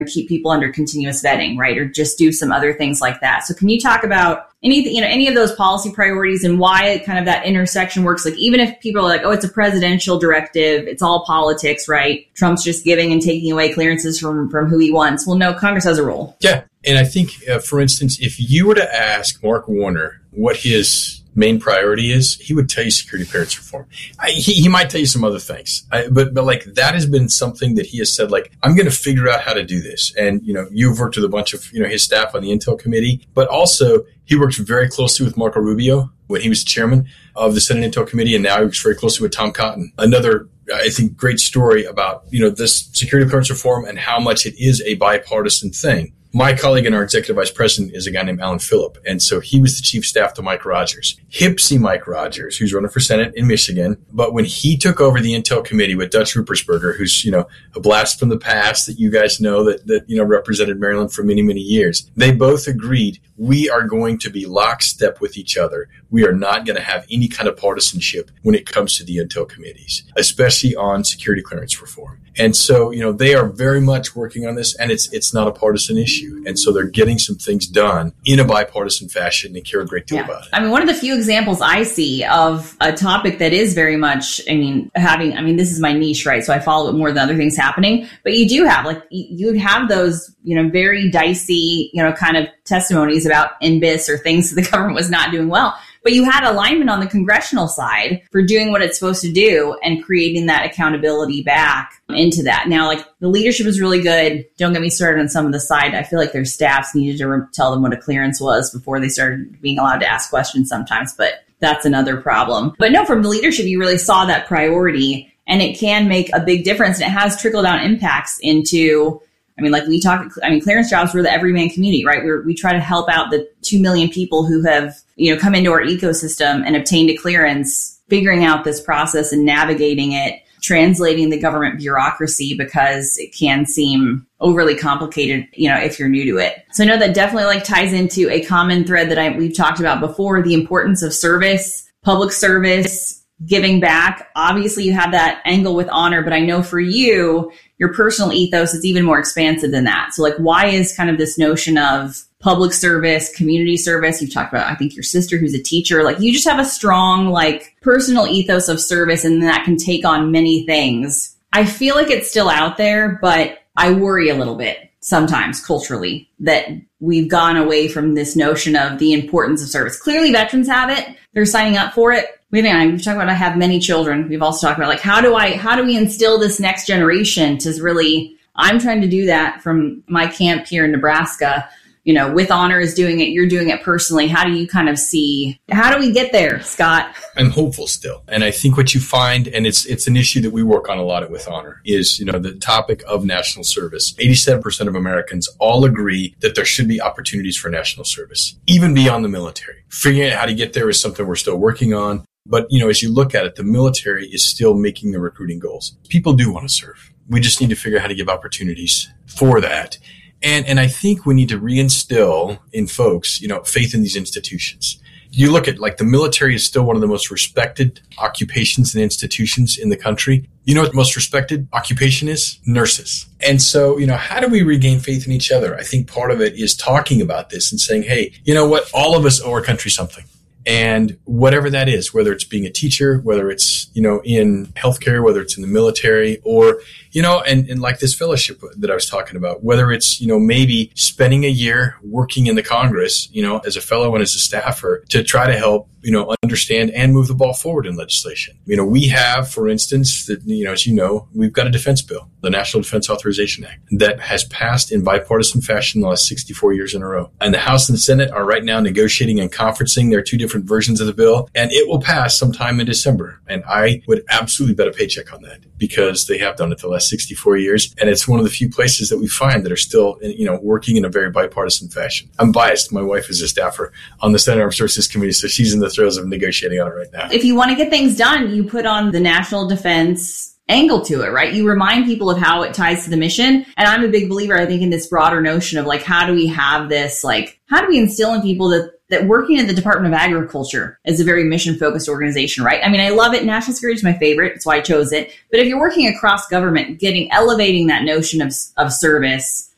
keep people under continuous vetting, right? Or just do some other things like that. So can you talk about any of those policy priorities and why kind of that intersection works? Like, even if people are like, oh, it's a presidential directive, it's all politics, right? Trump's just giving and taking away clearances from who he wants. Well, no, Congress has a role. Yeah. And I think, for instance, if you were to ask Mark Warner what his main priority is, he would tell you security clearance reform. He might tell you some other things, but like that has been something that he has said, like, I'm going to figure out how to do this. And, you've worked with a bunch of, his staff on the Intel Committee, but also he works very closely with Marco Rubio when he was chairman of the Senate Intel Committee. And now he works very closely with Tom Cotton. Another, I think, great story about, this security clearance reform and how much it is a bipartisan thing. My colleague and our executive vice president is a guy named Alan Phillip. And so he was the chief staff to Mike Rogers. Hipsy Mike Rogers, who's running for Senate in Michigan. But when he took over the Intel Committee with Dutch Ruppersberger, who's, a blast from the past that you guys know that represented Maryland for many, many years, they both agreed we are going to be lockstep with each other. We are not going to have any kind of partisanship when it comes to the Intel committees, especially on security clearance reform. And so, they are very much working on this, and it's not a partisan issue. And so they're getting some things done in a bipartisan fashion and care a great deal about it. I mean, one of the few examples I see of a topic that is very much, this is my niche, right? So I follow it more than other things happening. But you do have, you'd have those, very dicey, kind of testimonies about NBIS or things that the government was not doing well. But you had alignment on the congressional side for doing what it's supposed to do and creating that accountability back into that. Now, the leadership is really good. Don't get me started on some of the side. I feel like their staffs needed to tell them what a clearance was before they started being allowed to ask questions sometimes. But that's another problem. But no, from the leadership, you really saw that priority, and it can make a big difference. And it has trickle down impacts into, clearance jobs were the everyman community, right? We try to help out the 2 million people who have, come into our ecosystem and obtained a clearance, figuring out this process and navigating it, translating the government bureaucracy, because it can seem overly complicated, if you're new to it. So I know that definitely ties into a common thread that we've talked about before, the importance of service, public service, giving back. Obviously, you have that angle with honor, but I know for you, your personal ethos is even more expansive than that. So why is kind of this notion of public service, community service? You've talked about, I think, your sister who's a teacher. You just have a strong, personal ethos of service, and that can take on many things. I feel like it's still out there, but I worry a little bit sometimes culturally that we've gone away from this notion of the importance of service. Clearly, veterans have it. They're signing up for it. We've talked about, I have many children. We've also talked about how do we instill this next generation to really, I'm trying to do that from my camp here in Nebraska. With Honor is doing it, you're doing it personally. How do you kind of see, how do we get there, Scott? I'm hopeful still. And I think what you find, and it's an issue that we work on a lot at With Honor, is, the topic of national service. 87% of Americans all agree that there should be opportunities for national service, even beyond the military. Figuring out how to get there is something we're still working on. But, as you look at it, the military is still making the recruiting goals. People do want to serve. We just need to figure out how to give opportunities for that. And I think we need to reinstill in folks, faith in these institutions. You look at the military is still one of the most respected occupations and institutions in the country. You know what the most respected occupation is? Nurses. And so, how do we regain faith in each other? I think part of it is talking about this and saying, hey, you know what? All of us owe our country something. And whatever that is, whether it's being a teacher, whether it's, in healthcare, whether it's in the military, or, and like this fellowship that I was talking about, whether it's, maybe spending a year working in the Congress, as a fellow and as a staffer to try to help, understand and move the ball forward in legislation. We have, for instance, that, as we've got a defense bill, the National Defense Authorization Act, that has passed in bipartisan fashion the last 64 years in a row. And the House and the Senate are right now negotiating and conferencing their two different versions of the bill, and it will pass sometime in December. And I would absolutely bet a paycheck on that, because they have done it the last 64 years. And it's one of the few places that we find that are still, working in a very bipartisan fashion. I'm biased. My wife is a staffer on the Senate Armed Services Committee, so she's in the throes of negotiating on it right now. If you want to get things done, you put on the national defense angle to it, right? You remind people of how it ties to the mission. And I'm a big believer, I think, in this broader notion of how do we have this, how do we instill in people that working in the Department of Agriculture is a very mission-focused organization, right? I love it. National security is my favorite. That's why I chose it. But if you're working across government, elevating that notion of service,